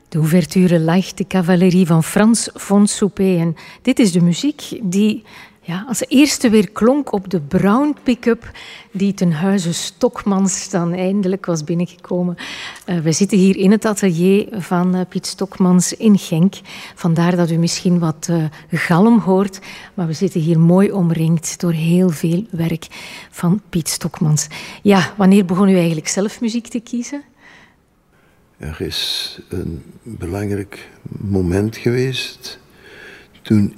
De ouverture Leicht de cavalerie van Frans von Suppé. En dit is de muziek die als eerste weer klonk op de Brown pick-up die ten huize Stokmans dan eindelijk was binnengekomen. We zitten hier in het atelier van Piet Stokmans in Genk. Vandaar dat u misschien wat galm hoort. Maar we zitten hier mooi omringd door heel veel werk van Piet Stokmans. Ja, wanneer begon u eigenlijk zelf muziek te kiezen? Er is een belangrijk moment geweest toen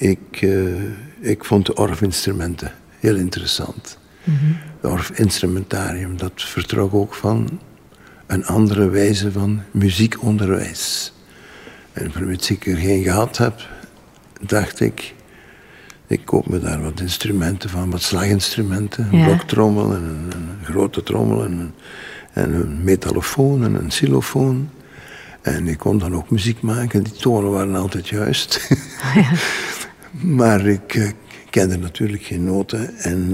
ik vond de orfinstrumenten heel interessant. Mm-hmm. De orfinstrumentarium, dat vertrok ook van een andere wijze van muziekonderwijs. En vermits ik er geen gehad heb, dacht ik koop me daar wat instrumenten van, wat slaginstrumenten. Een bloktrommel en een grote trommel en een metallofoon en een xylofoon. En ik kon dan ook muziek maken. Die tonen waren altijd juist. Ja. Maar ik kende natuurlijk geen noten. En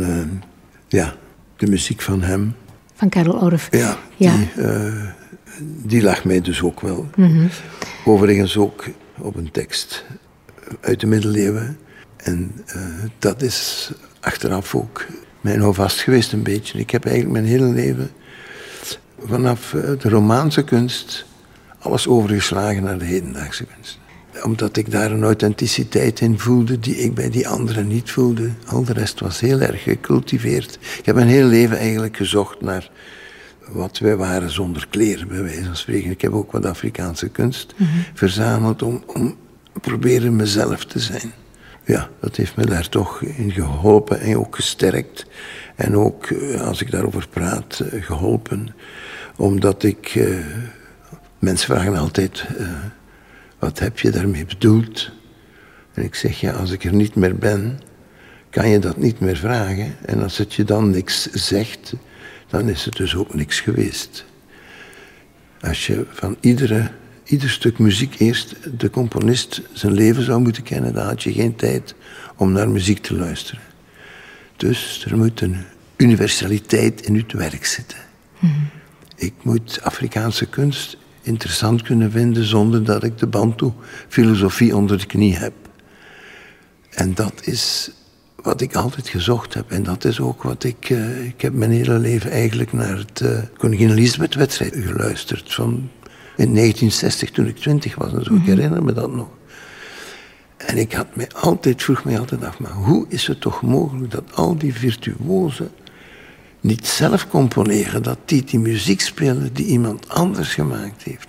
de muziek van hem. Van Karel Orff. Ja. Die lag mij dus ook wel. Mm-hmm. Overigens ook op een tekst uit de middeleeuwen. En dat is achteraf ook mijn houvast geweest een beetje. Ik heb eigenlijk mijn hele leven vanaf de Romaanse kunst alles overgeslagen naar de hedendaagse kunst. Omdat ik daar een authenticiteit in voelde die ik bij die anderen niet voelde. Al de rest was heel erg gecultiveerd. Ik heb mijn hele leven eigenlijk gezocht naar wat wij waren zonder kleren, bij wijze van spreken. Ik heb ook wat Afrikaanse kunst verzameld om proberen mezelf te zijn. Ja, dat heeft me daar toch in geholpen en ook gesterkt. En ook, als ik daarover praat, geholpen. Omdat ik... mensen vragen altijd, wat heb je daarmee bedoeld? En ik zeg, als ik er niet meer ben, kan je dat niet meer vragen. En als het je dan niks zegt, dan is het dus ook niks geweest. Als je van ieder stuk muziek eerst de componist zijn leven zou moeten kennen, dan had je geen tijd om naar muziek te luisteren. Dus er moet een universaliteit in het werk zitten. Mm-hmm. Ik moet Afrikaanse kunst interessant kunnen vinden zonder dat ik de Bantu-filosofie onder de knie heb. En dat is wat ik altijd gezocht heb. En dat is ook wat ik heb mijn hele leven eigenlijk naar het Koningin Elisabeth-wedstrijd geluisterd. Van in 1960, toen ik 20 was en zo. Ik herinner me dat nog. En ik vroeg mij altijd af, maar hoe is het toch mogelijk dat al die virtuozen niet zelf componeren, dat die muziek spelen die iemand anders gemaakt heeft.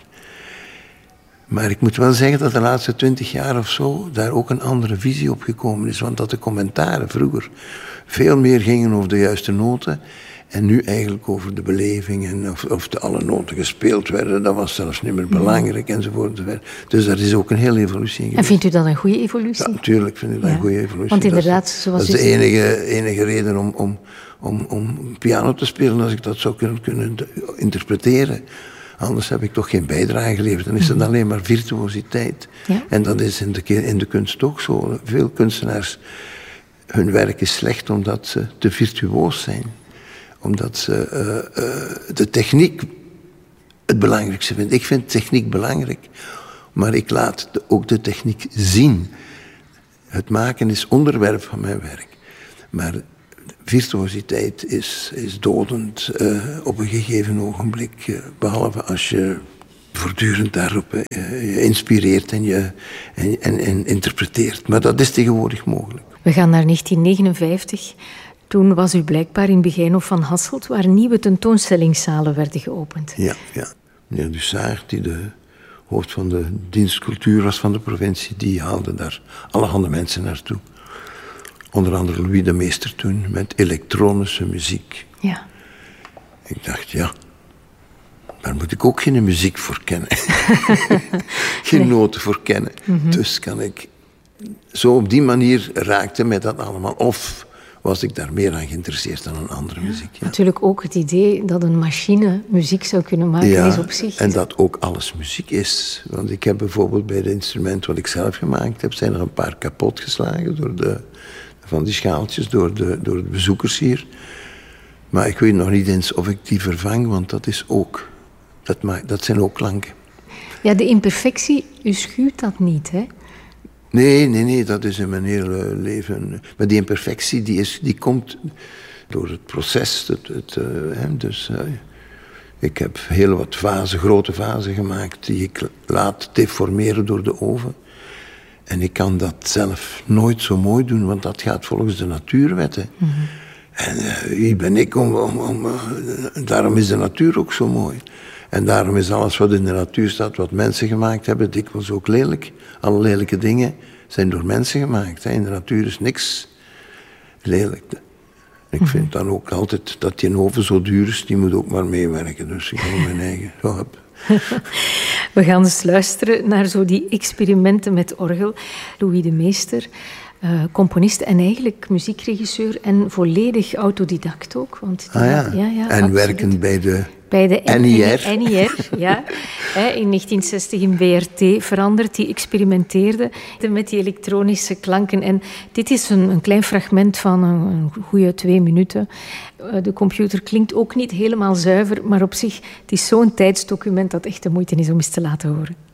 Maar ik moet wel zeggen dat de laatste 20 jaar of zo daar ook een andere visie op gekomen is. Want dat de commentaren vroeger veel meer gingen over de juiste noten en nu eigenlijk over de beleving en of alle noten gespeeld werden, dat was zelfs niet meer belangrijk enzovoort. Dus daar is ook een hele evolutie in geweest. En vindt u dat een goede evolutie? Ja, natuurlijk vind ik dat een goede evolutie. Want inderdaad, zoals dat is de enige reden om piano te spelen, als ik dat zou kunnen interpreteren. Anders heb ik toch geen bijdrage geleverd. Dan is het alleen maar virtuositeit. Ja. En dat is in de kunst ook zo. Veel kunstenaars, hun werk is slecht omdat ze te virtuoos zijn. Omdat ze de techniek het belangrijkste vinden. Ik vind techniek belangrijk, maar ik laat ook de techniek zien. Het maken is onderwerp van mijn werk. Maar virtuositeit is dodend op een gegeven ogenblik. Behalve als je voortdurend daarop je inspireert en interpreteert. Maar dat is tegenwoordig mogelijk. We gaan naar 1959. Toen was u blijkbaar in Begijnhof van Hasselt, waar nieuwe tentoonstellingszalen werden geopend. Ja. Meneer Dussard, die de hoofd van de dienst cultuur was van de provincie, die haalde daar allerhande mensen naartoe. Onder andere Louis de Meester toen, met elektronische muziek. Ja. Ik dacht, daar moet ik ook geen muziek voor kennen. Geen noten voor kennen. Mm-hmm. Dus kan ik... Zo op die manier raakte mij dat allemaal. Of was ik daar meer aan geïnteresseerd dan een andere muziek. Ja. Natuurlijk ook het idee dat een machine muziek zou kunnen maken is op zich. En dat ook alles muziek is. Want ik heb bijvoorbeeld bij het instrument wat ik zelf gemaakt heb, zijn er een paar kapot geslagen van die schaaltjes door de bezoekers hier. Maar ik weet nog niet eens of ik die vervang, want dat zijn ook klanken. Ja, de imperfectie, u schuwt dat niet, hè? Nee, dat is in mijn hele leven. Maar die imperfectie, die komt door het proces. Ik heb heel wat grote vazen gemaakt die ik laat deformeren door de oven. En ik kan dat zelf nooit zo mooi doen, want dat gaat volgens de natuurwetten. Mm-hmm. En wie ben ik daarom is de natuur ook zo mooi. En daarom is alles wat in de natuur staat, wat mensen gemaakt hebben, dikwijls ook lelijk. Alle lelijke dingen zijn door mensen gemaakt. Hè. In de natuur is niks lelijk. Ik vind dan ook altijd dat die oven zo duur is, die moet ook maar meewerken. Dus ik ga mijn eigen zo heb. We gaan dus luisteren naar zo die experimenten met orgel. Louis de Meester, componist en eigenlijk muziekregisseur en volledig autodidact ook. Want ja, en absoluut. Werkend bij de NIR, ja. In 1960 in BRT veranderd. Die experimenteerde met die elektronische klanken. En dit is een klein fragment van een goede 2 minuten. De computer klinkt ook niet helemaal zuiver, maar op zich, het is zo'n tijdsdocument dat echt de moeite is om eens te laten horen.